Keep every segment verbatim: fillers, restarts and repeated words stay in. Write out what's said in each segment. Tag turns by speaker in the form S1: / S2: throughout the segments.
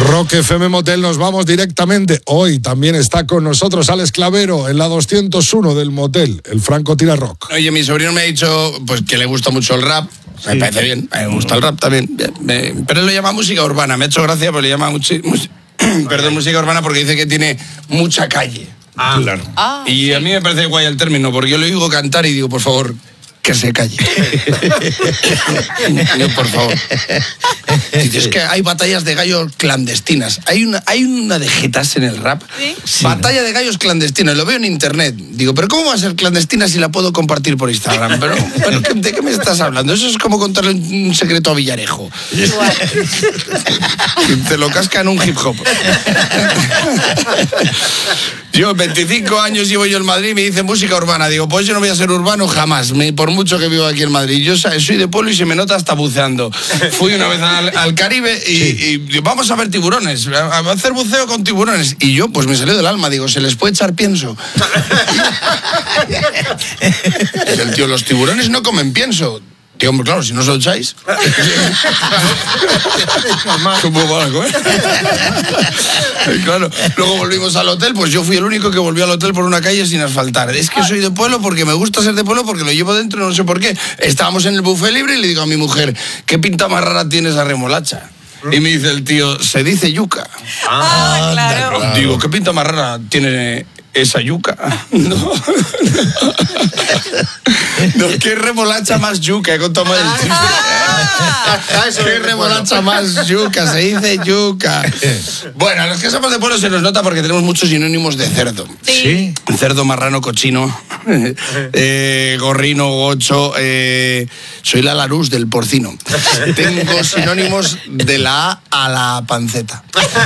S1: Rock F M Motel, nos vamos directamente. Hoy también está con nosotros Alex Clavero en la doscientos uno del motel, el Franco Tira Rock.
S2: Oye, mi sobrino me ha dicho pues que le gusta mucho el rap. Me sí. parece bien, me gusta el rap también. Me, pero él lo llama música urbana. Me ha hecho gracia, pero le llama muchi, mus, perdón, música urbana porque dice que tiene mucha calle.
S1: Ah, claro.
S2: Ah, y sí. a mí me parece guay el término, porque yo le oigo cantar y digo, por favor, que se calle. No, por favor. Es que hay batallas de gallos clandestinas. Hay una, hay una de jetas en el rap. ¿Sí? Sí, Batalla ¿no? de gallos clandestinas. Lo veo en internet. Digo, ¿pero cómo va a ser clandestina si la puedo compartir por Instagram? Pero, pero ¿de qué me estás hablando? Eso es como contarle un secreto a Villarejo. Te lo cascan un hip hop. Yo, veinticinco años llevo yo en Madrid y me dice música urbana. Digo, pues yo no voy a ser urbano jamás, me, por mucho que vivo aquí en Madrid. Yo soy de pueblo y se me nota hasta buceando. Fui una vez al, al Caribe y, sí. y vamos a ver tiburones, a, a hacer buceo con tiburones. Y yo, pues me salió del alma, digo, ¿se les puede echar pienso? Y el tío, los tiburones no comen pienso. Tío, hombre, claro, si no os lo echáis. ¿Cómo van a comer? Claro, luego volvimos al hotel, pues yo fui el único que volvió al hotel por una calle sin asfaltar. Es que soy de pueblo porque me gusta ser de pueblo, porque lo llevo dentro, no sé por qué. Estábamos en el buffet libre y le digo a mi mujer, ¿qué pinta más rara tiene esa remolacha? Y me dice el tío, se dice yuca.
S3: Ah, claro.
S2: claro. Digo, ¿qué pinta más rara tiene esa yuca? No. No, ¿qué remolacha más yuca? He contado mal el tío. ¿Qué remolacha más yuca? Se dice yuca. Bueno, a los que somos de pueblo se nos nota porque tenemos muchos sinónimos de cerdo.
S3: Sí.
S2: Cerdo, marrano, cochino, eh, gorrino, gocho. Eh, soy la Larús del porcino. Tengo sinónimos de la A a la panceta.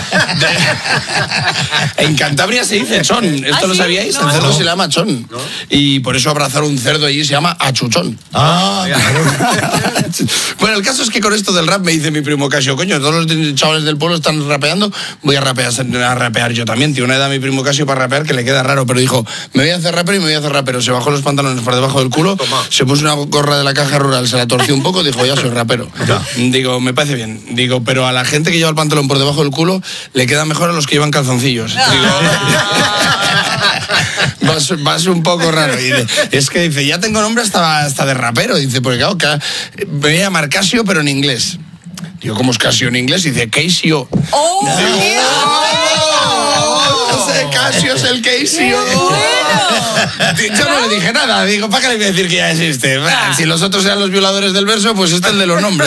S2: De... En Cantabria se dice chón. ¿Esto ¿Ah, lo sabíais? Sí? No. El cerdo se le llama chón. ¿No? Y por eso abrazar un cerdo allí se llama achuchón.
S1: Ah,
S2: bueno, el caso es que con esto del rap me dice mi primo Casio, coño, todos los chavales del pueblo están rapeando, voy a rapear, a rapear yo también. Tiene una edad mi primo Casio para rapear que le queda raro, pero dijo, me voy a hacer rapero y me voy a hacer rapero. Se bajó los pantalones por debajo del culo, Toma. se puso una gorra de la Caja Rural, se la torció un poco, dijo, ya soy rapero. Ya. Digo, me parece bien. Digo, pero a la gente que lleva el pantalón por debajo del culo le queda mejor a los que llevan calzoncillos. Digo, vas, vas un poco raro. Y de, es que dice, ya tengo nombre hasta, hasta de rapero. Dice, porque claro, que me voy a llamar Casio, pero en inglés. Digo, ¿cómo es Casio en inglés? Y dice, Casio.
S3: ¡Oh!
S2: Digo, ¡oh! Ese Casio es el Casio. Yo no le dije nada, digo, ¿para qué le voy a decir que ya existe? Ah. Si los otros eran los violadores del verso, pues este es el de los nombres.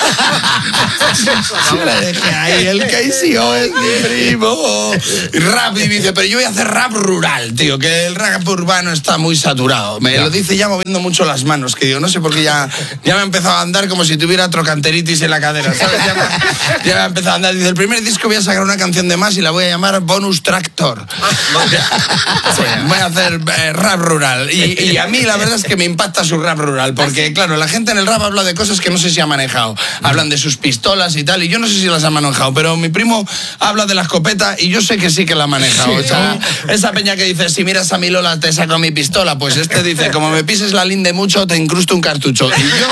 S2: Sí, le dije, ay, el Casio es mi primo. Rap, y dice, pero yo voy a hacer rap rural, tío, que el rap urbano está muy saturado. Me lo dice ya moviendo mucho las manos, que digo, no sé por qué ya, ya me ha empezado a andar como si tuviera trocanteritis en la cadera, ¿sabes? Ya me, ya me ha empezado a andar. Dice, el primer disco voy a sacar una canción de más y la voy a llamar Bonus Tractor. Voy a hacer eh, rap rural. Y, y a mí la verdad es que me impacta su rap rural, porque claro, la gente en el rap habla de cosas que no sé si ha manejado. Hablan de sus pistolas y tal, y yo no sé si las ha manejado, pero mi primo habla de la escopeta y yo sé que sí que la ha manejado. O sea, esa peña que dice, si miras a mi Lola te saco mi pistola, pues este dice, como me pises la linde mucho te incrusto un cartucho. Y yo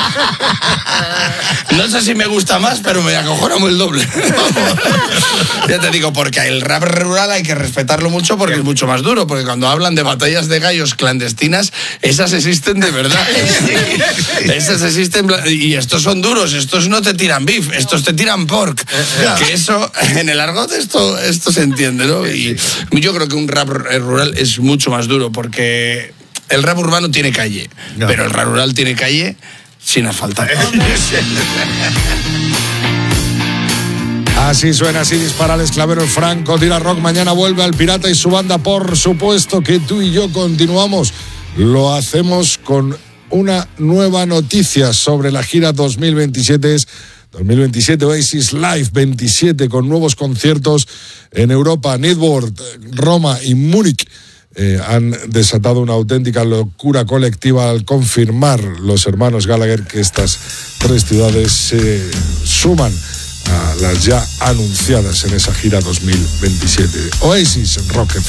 S2: no sé si me gusta más, pero me acojona muy el doble. Ya te digo, porque el rap rural hay que respetarlo mucho porque es mucho más duro, porque cuando hablan de batallas de gallos clandestinas, esas existen de verdad. Esas existen y estos son duros, estos no te tiran beef, estos te tiran pork. Que eso, en el argot esto, esto se entiende, ¿no? Y yo creo que un rap rural es mucho más duro porque el rap urbano tiene calle, no. pero el rap rural tiene calle sin asfaltar.
S1: Así suena, así dispara Alex Clavero, el Franco Tira Rock. Mañana vuelve al Pirata y su banda. Por supuesto que tú y yo continuamos. Lo hacemos con una nueva noticia sobre la gira dos mil veintisiete. dos mil veintisiete Oasis Live veintisiete, con nuevos conciertos en Europa. Nidwald, Roma y Múnich eh, han desatado una auténtica locura colectiva al confirmar los hermanos Gallagher que estas tres ciudades se eh, suman a las ya anunciadas en esa gira dos mil veintisiete. Oasis en Rock F M.